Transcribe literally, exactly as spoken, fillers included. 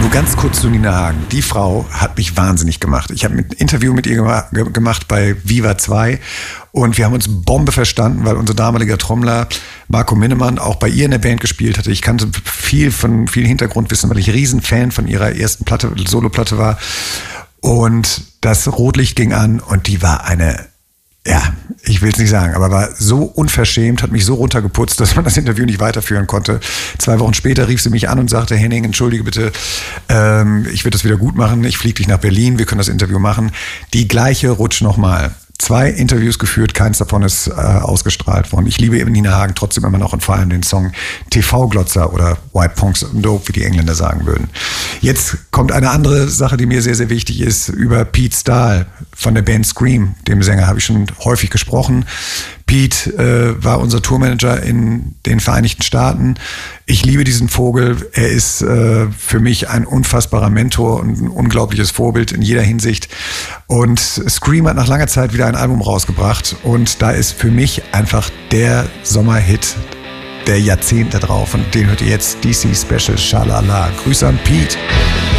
Nur ganz kurz zu Nina Hagen. Die Frau hat mich wahnsinnig gemacht. Ich habe ein Interview mit ihr gema- gemacht bei Viva zwei und wir haben uns Bombe verstanden, weil unser damaliger Trommler Marco Minnemann auch bei ihr in der Band gespielt hatte. Ich kannte viel von viel Hintergrundwissen, weil ich Riesenfan von ihrer ersten Platte, Soloplatte war. Und das Rotlicht ging an und die war eine, ja, ich will es nicht sagen, aber war so unverschämt, hat mich so runtergeputzt, dass man das Interview nicht weiterführen konnte. Zwei Wochen später rief sie mich an und sagte, Henning, entschuldige bitte, ähm, ich werde das wieder gut machen, ich fliege dich nach Berlin, wir können das Interview machen. Die gleiche Rutsch nochmal. Zwei Interviews geführt, keins davon ist äh, ausgestrahlt worden. Ich liebe eben Nina Hagen trotzdem immer noch und vor allem den Song T V-Glotzer oder White Punks Dope, wie die Engländer sagen würden. Jetzt kommt eine andere Sache, die mir sehr, sehr wichtig ist, über Pete Stahl von der Band Scream, dem Sänger, habe ich schon häufig gesprochen. Pete äh, war unser Tourmanager in den Vereinigten Staaten. Ich liebe diesen Vogel. Er ist äh, für mich ein unfassbarer Mentor und ein unglaubliches Vorbild in jeder Hinsicht. Und Scream hat nach langer Zeit wieder ein Album rausgebracht. Und da ist für mich einfach der Sommerhit der Jahrzehnte drauf. Und den hört ihr jetzt, D C Special Schalala. Grüße an Pete.